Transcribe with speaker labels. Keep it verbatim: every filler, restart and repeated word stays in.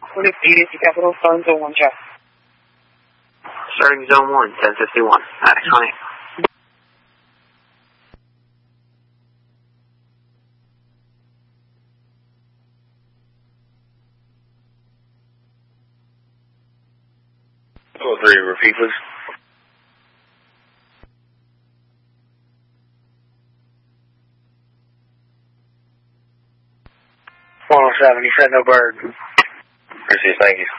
Speaker 1: Quit beat to Capital Phone Zone one check.
Speaker 2: Starting Zone one, ten fifty-one. Max Honey.
Speaker 3: Oh, three, repeat, please.
Speaker 4: one oh seven, you said no bird.
Speaker 3: Appreciate it, thank you.